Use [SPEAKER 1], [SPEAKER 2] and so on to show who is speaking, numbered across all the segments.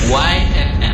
[SPEAKER 1] YFM.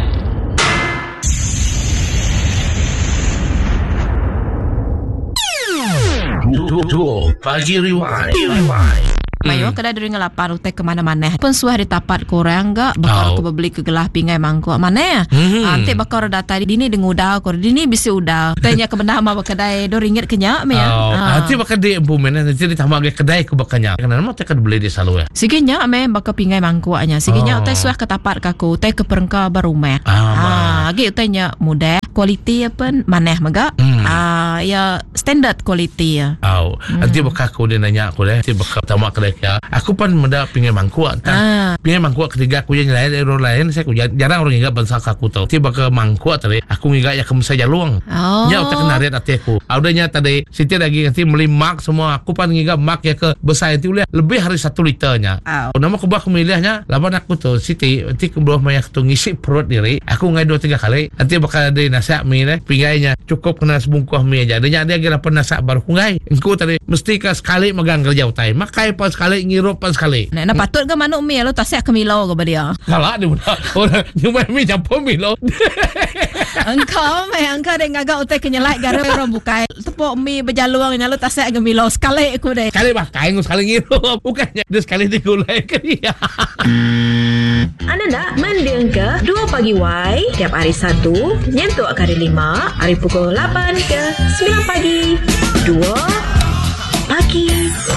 [SPEAKER 2] Duo Pagi Rewind.
[SPEAKER 3] Mayo kada dari ngelapan utek ke mana-mana. Pun suah ditapat korang enggak bakal ko beli ke gelah pingai mangkuk mana ya. Ante bakal data dini dengudah kor dini bisi udah. Tanya ke benda ma kedai RM2 kenyak me ya.
[SPEAKER 2] Nanti bakal di empumen nanti ditambah ke kedai ke bakanya. Kenapa tak beli di salu ya?
[SPEAKER 3] Sikenya me bakal pingai mangkuknya. Sikenya utek suah ketapat kaku utek ke perengka barumeh. Agi utenya mudah quality apa maneh maga. Ya standard quality ya.
[SPEAKER 2] Nanti bakal aku dia nanya aku deh. Nanti bakal tamak kedai ya. Aku pun menda pingai mangkuk kan. Pingai mangkuk ketiga aku yang lain orang lain saya jarang orang ingat bangsa aku tahu. Tiba ke mangkuk tadi aku ingat ya kamu saja luang. Nya utak kenariat hati aku. Audanya tadi Siti lagi nanti beli mak semua. Aku pun ingat mak ya ke besar itu lebih hari 1 liternya. Nama aku bakal milihnya. Lawan aku tuh Siti nanti ke bawah maya tu ngisi perut diri. Aku ngai 2-3 kali. Nanti bakal ada nasihat mie deh. Pingainya cukup kena sebungkus mie aja. Dia kira pernah nasihat baru ngai. Engkau tadi mesti ke sekali megang kerja utai. Makai pas sekali ngirup pas sekali.
[SPEAKER 3] Nah patut ke manuk mie lo tasyak ke milo ke dia.
[SPEAKER 2] Kalah dia mudah. Orang nyumai mie campur milo.
[SPEAKER 3] Engkau deh ngagak utai kenyelai gara orang bukai. Tepuk mie berjaluang nyalo tasyak ke milo sekali aku deh.
[SPEAKER 2] Sekali pakai sekali ngirup. Bukannya dia sekali digulai ke dia.
[SPEAKER 4] Anda nak mendengar ke 2 Pagi Y tiap hari Sabtu nyentuh hari 5 hari pukul 8 ke 9 pagi. 2 Pagi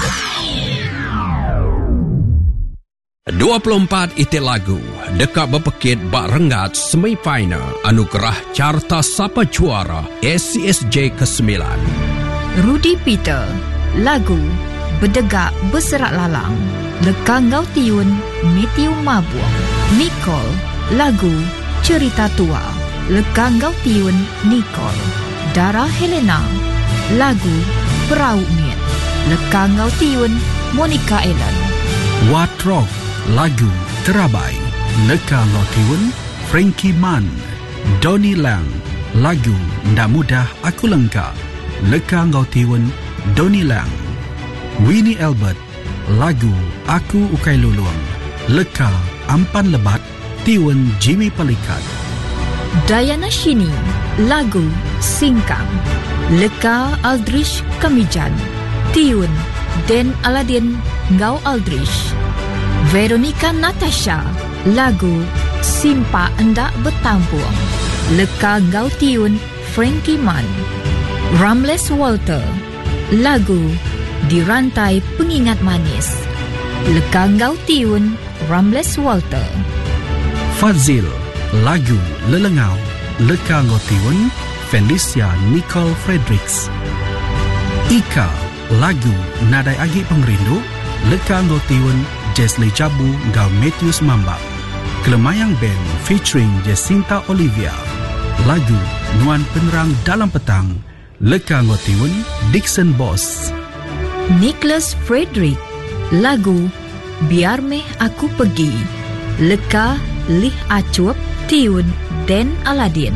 [SPEAKER 5] 24 itik lagu dekat berpekit bak rengat semifinal anugerah Carta Sapa Juara SCSJ ke-9.
[SPEAKER 6] Rudy Peter lagu Berdegak Berserak Lalang Lekangau Tiun Matthew Mabuang. Nicole lagu Cerita Tua Lekangau Tiun Nicole. Dara Helena lagu Perahu Miet Lekangau Tiun Monica Ellen.
[SPEAKER 7] Watrok lagu Terabai Lekangau Tiun Frankie Mann. Donnie Lang lagu Ndak Mudah Aku Lengkap Lekangau Tiun Donnie Lang. Winnie Albert lagu Aku Ukai Luluang Leka Ampan Lebat Tiun Jimmy Pelikat.
[SPEAKER 6] Diana Shini lagu Singkang Leka Aldrich Kamijan Tiun Den Aladin Ngau Aldrich. Veronica Natasha lagu Simpa Endak Bertampuang Leka Ngau Tiun Frankie Mann. Ramles Walter lagu Dirantai Pengingat Manis Leka Ngau Tiun Ramles Walter.
[SPEAKER 7] Fazil lagu Lelengau Leka Ngau Tiun Felicia Nicole Fredericks. Ika lagu Nadai Agi Pengrindu Leka Ngau Tiun Jesli Jabu Ngau Matthews Mambak. Kelemayang Band featuring Jacinta Olivia lagu Nuan Penerang Dalam Petang Leka Ngau Tiun Dixon Boss.
[SPEAKER 6] Nicholas Frederick lagu Biar Meh Aku Pergi Leka Lih Acup Tiun Den Aladin.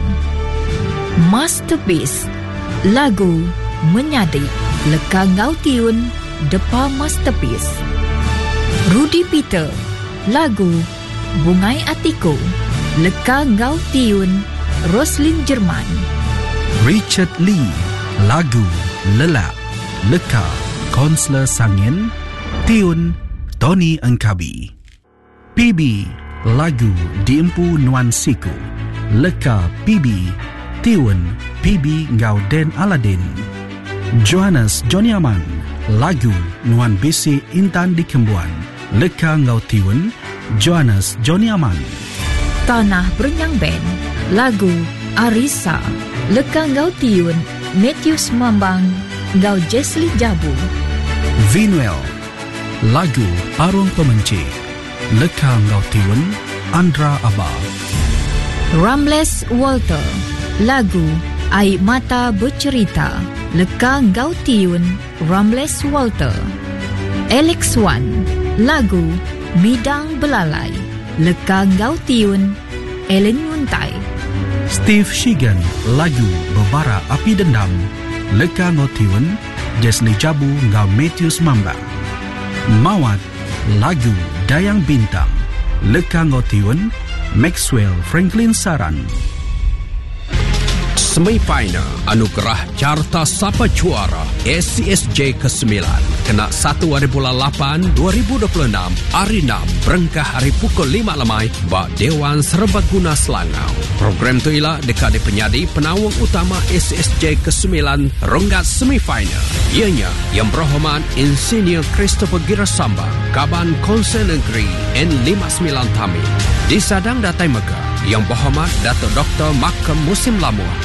[SPEAKER 6] Masterpiece lagu Menyadik Leka Ngau Tiun Depa Masterpiece. Rudy Peter lagu Bungai Atiku Leka Ngau Tiun Roslyn Jerman.
[SPEAKER 7] Richard Lee lagu Lelap Leka Konsler Sangin Tiun Tony Engkabi. PB lagu Diempu Nuan Siku Leka PB Tiun PB Ngau Den Aladin. Johannes Joniaman lagu Nuan Bisi Intan di Kembuan Leka Ngau Tiun Johannes Joniaman.
[SPEAKER 6] Tanah Berenyang Band lagu Arisa Leka Ngau Tiun Matthews Mambang Ngau Jesli Jabu.
[SPEAKER 7] Vinuel lagu Arung Pemenci Leka Ngau Tiun Andra Abah.
[SPEAKER 6] Ramles Walter lagu Air Mata Bercerita Leka Ngau Tiun Ramles Walter. Alex Wan lagu Midang Belalai Leka Ngau Tiun Ellen Yuntai.
[SPEAKER 7] Steve Shigan lagu Bebara Api Dendam Leka Ngau Tiun Jesli Jabu Ngau Matthews Mambang. Mawat lagu Dayang Bintang Leka Ngau Tiun Maxwell Franklin Saran.
[SPEAKER 5] Semifinal Anugerah Carta Sapa Juara SCSJ ke-9 kena 1 hari bulan 8 2026 hari 6 berengkah hari pukul 5 lemai bak Dewan Serbaguna Selangau. Program tu ialah dekat penyadi penawang utama SCSJ ke-9 ronggat semifinal. Ianya yang berhormat Insinyur Christopher Girasamba Kaban Konsen Negeri N59 Tamil. Disadang Datai Mega yang berhormat Dato' Dr. Makam Musim Lamuh